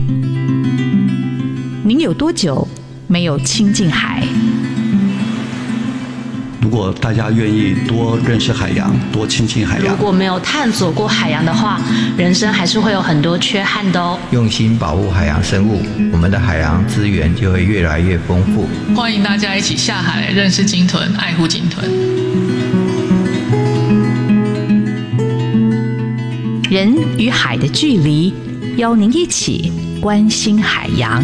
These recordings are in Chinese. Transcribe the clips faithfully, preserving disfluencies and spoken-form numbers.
您有多久没有亲近海？ 如果大家愿意多认识海洋，多亲近海洋， 如果没有探索过海洋的话，人生还是会有很多缺憾的哦。 用心保护海洋生物，我们的海洋资源就会越来越丰富。 欢迎大家一起下海来认识鲸豚，爱护鲸豚。 人与海的距离，邀您一起关心海洋。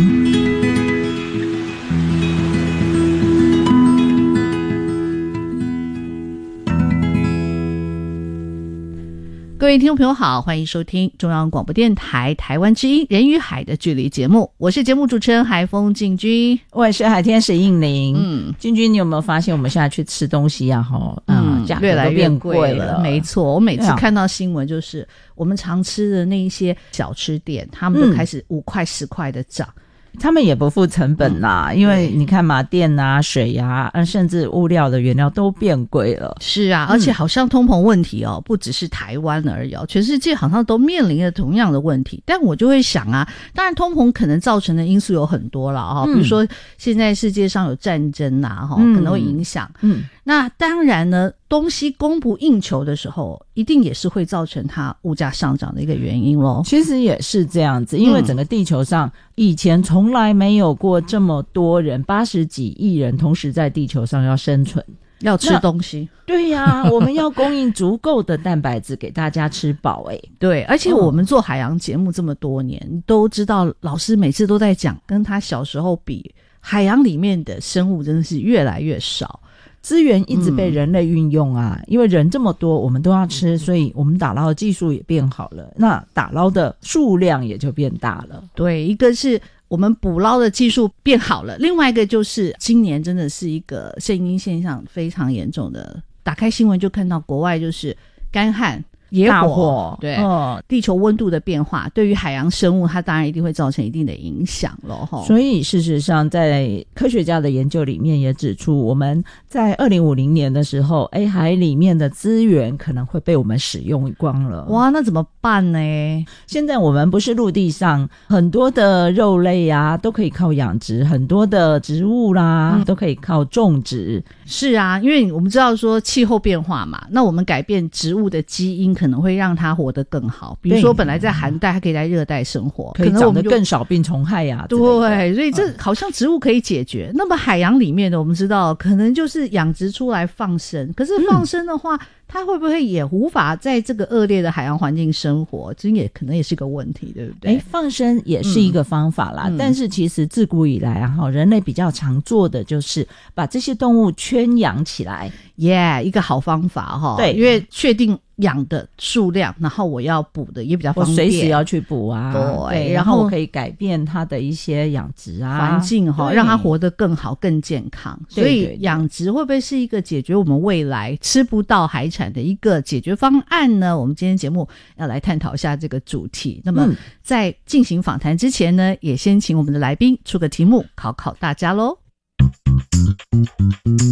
各位听众朋友好，欢迎收听中央广播电台台湾之音人与海的距离节目，我是节目主持人海峰静君， 我也是海天使应玲。 嗯， 静君，你有没有发现我们现在去吃东西啊？哈，嗯，价格越来越变贵了。 贵了。 没错，我每次看到新闻，就是我们常吃的那一些小吃店，他们都开始五块十块的涨。 他们也不付成本啦、嗯、因为你看嘛，电啊、水啊，甚至物料的原料都变贵了。 是啊，而且好像通膨问题哦，不只是台湾而已哦，全世界好像都面临着同样的问题。但我就会想啊，当然通膨可能造成的因素有很多了哈、哦嗯，比如说现在世界上有战争啊哈、嗯，可能会影响。嗯，那当然呢，东西供不应求的时候，一定也是会造成它物价上涨的一个原因咯。 其实也是这样子，因为整个地球上以前从来没有过这么多人，八十几亿人同时在地球上要生存， 要吃东西。 对呀、啊，我们要供应足够的蛋白质给大家吃饱。哎， 对，而且我们做海洋节目这么多年，嗯、都知道老师每次都在讲，跟他小时候比，海洋里面的生物真的是越来越少。 资源一直被人类运用啊、嗯、因为人这么多我们都要吃，所以我们打捞的技术也变好了，那打捞的数量也就变大了。 对，一个是我们捕捞的技术变好了，另外一个就是今年真的是一个圣婴现象非常严重的，打开新闻就看到国外就是干旱野火，火对、嗯，地球温度的变化对于海洋生物它当然一定会造成一定的影响咯。 所以事实上在科学家的研究里面也指出，我们在二零五零年的时候，哎，海里面的资源可能会被我们使用光了。 哇，那怎么办呢？ 现在我们不是陆地上很多的肉类啊都可以靠养殖，很多的植物啦、嗯、都可以靠种植。 是啊，因为我们知道说气候变化嘛，那我们改变植物的基因可能会让它活得更好，比如说本来在寒带它可以在热带生活， 可以长得更少病虫害呀、啊。 对，所以这好像植物可以解决、嗯、那么海洋里面的我们知道可能就是养殖出来放生，可是放生的话、嗯、它会不会也无法在这个恶劣的海洋环境生活，这也可能也是个问题，对不对？ 放生也是一个方法啦、嗯、但是其实自古以来啊，人类比较常做的就是把这些动物圈养起来， 耶、yeah, 一个好方法哈。对，因为确定养的数量，然后我要补的也比较方便， 我随时要去补啊。 对， 对，然后我可以改变它的一些养殖啊环境哈，让它活得更好更健康。所以养殖会不会是一个解决我们未来吃不到海产的一个解决方案呢？我们今天节目要来探讨一下这个主题。那么在进行访谈之前呢，也先请我们的来宾出个题目考考大家咯。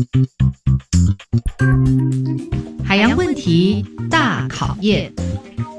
海洋问题大考验，